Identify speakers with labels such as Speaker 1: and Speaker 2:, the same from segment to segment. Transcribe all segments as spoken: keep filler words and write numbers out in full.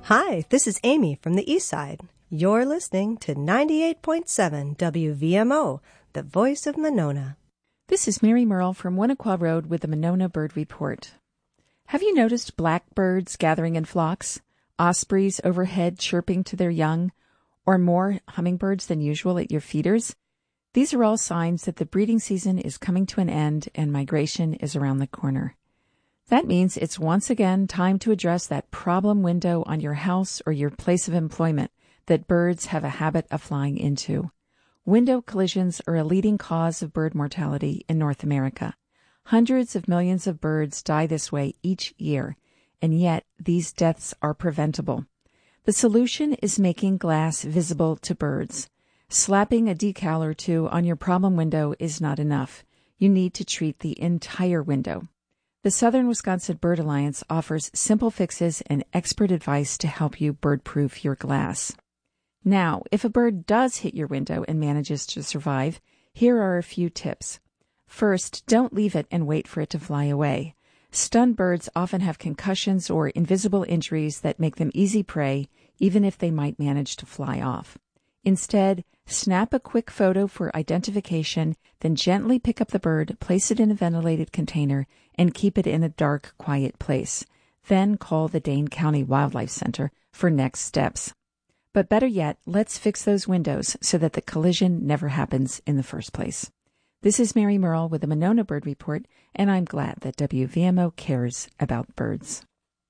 Speaker 1: Hi, this is Amy from the East Side. You're listening to ninety-eight point seven W V M O, the voice of Monona.
Speaker 2: This is Mary Merle from Winnequa Road with the Monona Bird Report. Have you noticed blackbirds gathering in flocks, ospreys overhead chirping to their young, or more hummingbirds than usual at your feeders? These are all signs that the breeding season is coming to an end and migration is around the corner. That means it's once again time to address that problem window on your house or your place of employment that birds have a habit of flying into. Window collisions are a leading cause of bird mortality in North America. Hundreds of millions of birds die this way each year, and yet these deaths are preventable. The solution is making glass visible to birds. Slapping a decal or two on your problem window is not enough. You need to treat the entire window. The Southern Wisconsin Bird Alliance offers simple fixes and expert advice to help you bird-proof your glass. Now, if a bird does hit your window and manages to survive, here are a few tips. First, don't leave it and wait for it to fly away. Stunned birds often have concussions or invisible injuries that make them easy prey, even if they might manage to fly off. Instead, snap a quick photo for identification, then gently pick up the bird, place it in a ventilated container, and keep it in a dark, quiet place. Then call the Dane County Wildlife Center for next steps. But better yet, let's fix those windows so that the collision never happens in the first place. This is Mary Merle with the Monona Bird Report, and I'm glad that W V M O cares about birds.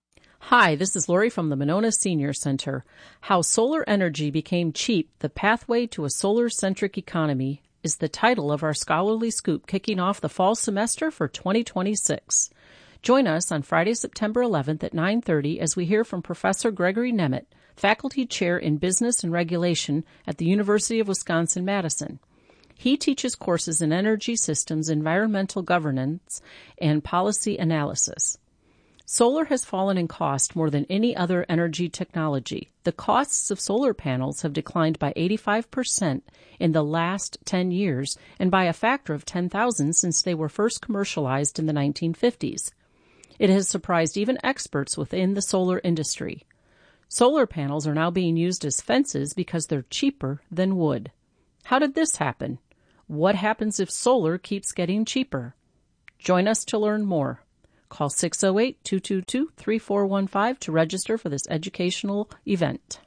Speaker 3: Hi, this is Lori from the Monona Senior Center. How Solar Energy Became Cheap, the Pathway to a Solar-Centric Economy is the title of our scholarly scoop kicking off the fall semester for twenty twenty-six. Join us on Friday, September eleventh at nine thirty as we hear from Professor Gregory Nemeth, Faculty Chair in Business and Regulation at the University of Wisconsin-Madison. He teaches courses in energy systems, environmental governance, and policy analysis. Solar has fallen in cost more than any other energy technology. The costs of solar panels have declined by eighty-five percent in the last ten years and by a factor of ten thousand since they were first commercialized in the nineteen fifties. It has surprised even experts within the solar industry. Solar panels are now being used as fences because they're cheaper than wood. How did this happen? What happens if solar keeps getting cheaper? Join us to learn more. Call six oh eight, two two two, three four one five to register for this educational event.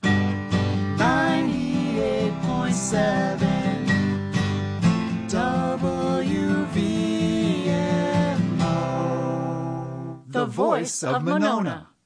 Speaker 4: ninety-eight point seven W V M O, the voice of Monona.